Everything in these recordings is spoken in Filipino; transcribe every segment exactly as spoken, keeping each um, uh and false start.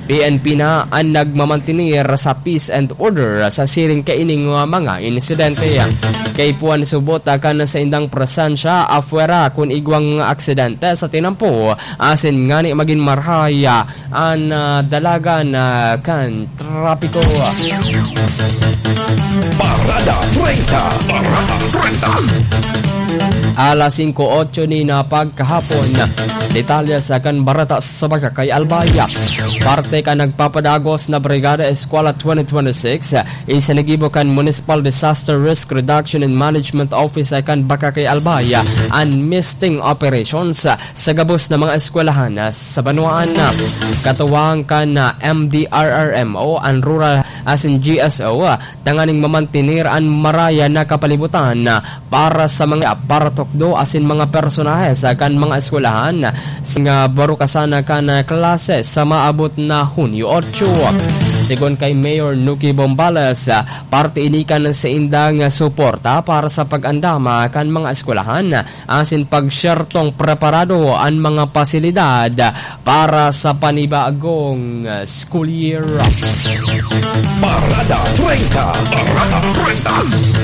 P N P na ang nagmamantinir sa peace and order sa siring kaining mga insidente. Kay puan subot kan sa indang presensya afuera kun igwang aksidente sa tinampo asin ngani maging marhaya an uh, dalagan uh, kan trapiko. Parada treinta. Parada treinta. Alas singko otso ni na pagkahapon, detalye sa kan barata sa kay Albaya. Parte ka nagpapadagos na Brigada Eskwela twenty twenty-six, isanagibo kan Municipal Disaster Risk Reduction and Management Office kan baka kay Albaya and misting operations sa gabos na mga eskwelahan sa Banuan. Katuwang kan na M D R R M O and Rural as in G S O, tanganing mamantinir an maraya na kapalibutan para sa mga paratokdo asin mga personahe sa kan mga eskwelahan singa baro kasana kan klase sa maabot na Hunyo otso. Sigon kay Mayor Nuki Bombales, parte inikan sa indang suporta para sa pag-andama kan mga eskwelahan asin pagsyertong preparado ang mga pasilidad para sa panibagong school year. Parada treinta. Parada treinta.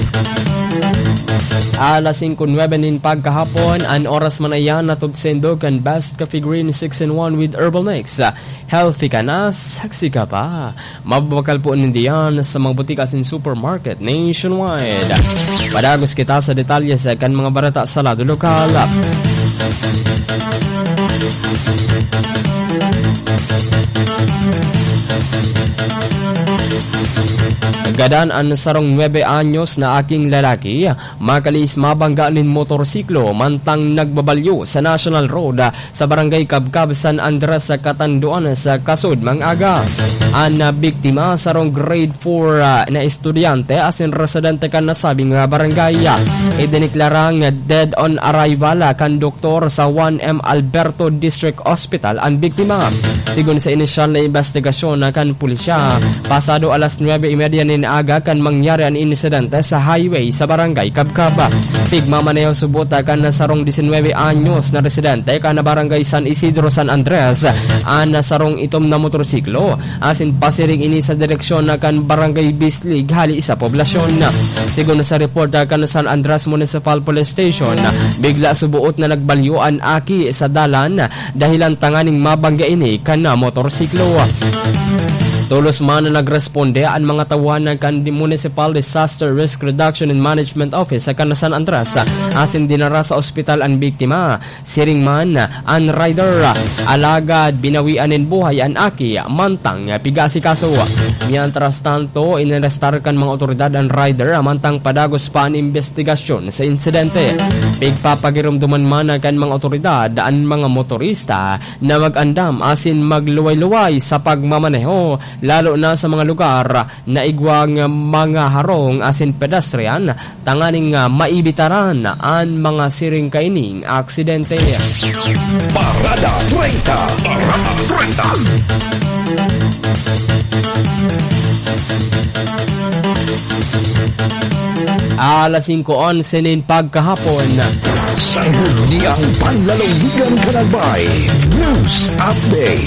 Alas singko nuwebe nin pagkahapon, an oras man ayan natod sendo kan Best Coffee Green six in one with Herbal Mix. Healthy ka na, sexy ka pa. Mababakal po nindiyan sa mga butika sin supermarket nationwide. Padagos kita sa detalye sa kan mga barata sa lado lokal. Gadan ang sarong nuwebe anyos na aking lalaki makalis mabangganin motorsiklo mantang nagbabalyo sa National Road sa Barangay Kabkab, San Andres sa Katanduan sa Kasud Mangaga. Ang biktima sarong grade four uh, na estudyante asin residente kan nasabing barangay. Idiniklarang dead on arrival kan doktor sa one M Alberto District Hospital ang biktima. Sigun sa inisyal na investigasyon kan pulisya, pasado alas nuwebe trenta nin aga kan mangyari ang insidente sa highway sa Barangay Kabkaba. Pigmamaneho subuta kan sarong nineteen anyos na residente kan na Barangay San Isidro, San Andres an sarong itom na motorsiklo asin pasiring ini sa direksyon na kan Barangay Bislig hali sa poblasyon. Sigun sa report kan San Andres Municipal Police Station, bigla subuot na nagbalyo ang aki sa dalan dahilan tanganing mabangga ini kan na motorsiklo. Tulos man na nagresponde ang mga tawanan kan di Municipal Disaster Risk Reduction and Management Office sa kan San Andres asin dinara sa ospital ang biktima. Siring man ang rider alagad binawian in buhay ang aki mantang pigasi kaso. Mientras tanto inarestar kan mga otoridad ang rider mantang padagos pa ang investigasyon sa insidente. Pigpapagirumduman man kan mga otoridad ang mga motorista na mag-andam asin magluway-luway sa pagmamaneho lalo na sa mga lugar na igwang mga harong asin pedestrian tanganing maibitaran ang mga siring kaining aksidente. Parada treinta. Parada treinta. Alas singko onse nin pagkahapon. Sangguniang panlalawigan kanabay. News Update.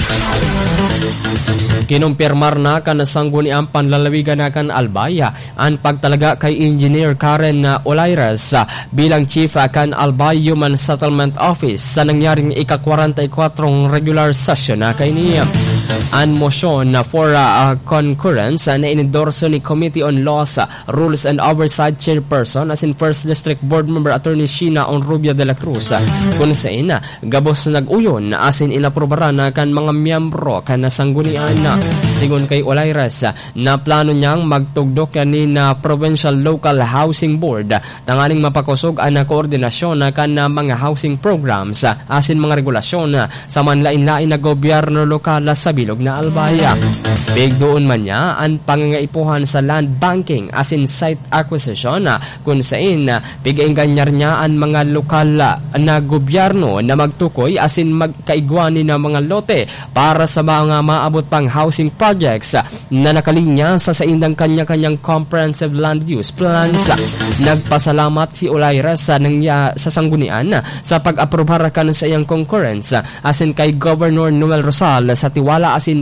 Kinumpirmar na kan sangguniang panlalawigan na kan Albaya ang pagtalaga kay Engineer Karen Olaires bilang Chief kan Albay Human Settlement Office sa nangyaring ika-forty-four regular session na kay niya. Ang motion for uh, concurrence na inendorso ni Committee on Laws, Rules and Oversight Chairperson as in First District Board Member Attorney Sheena Onrubia de la Cruz kung saan gabos nag-uyon asin inaprobaran na kan mga miyembro kan sanggunian na. Sigun kay Olaires na plano niyang magtugdok ni na Provincial Local Housing Board tanganing mapakusog ang koordinasyon na kan mga housing programs asin mga regulasyon sa manlain-lain na gobyerno lokal sa bilog na Albaya. Big doon man niya ang pangangaipuhan sa land banking asin site acquisition kung saan pig-enganyar niya ang mga lokal na gobyerno na magtukoy asin magkaigwani na mga lote para sa mga maabot pang housing projects na nakalinya sa saindang kanya-kanyang comprehensive land use plans. Nagpasalamat si Olaires sa, nangya, sa sanggunian sa pag-aprobar kan sa iyang concurrence asin kay Governor Noel Rosal sa tiwala asin